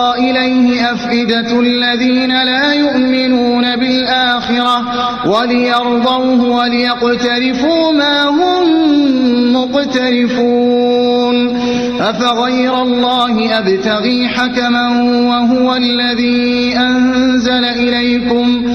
إليه أفئدة الذين لا يؤمنون بالآخرة وليرضوه وليقترفوا ما هم مقترفون أفغير الله أبتغي حكما وهو الذي أنزل إليكم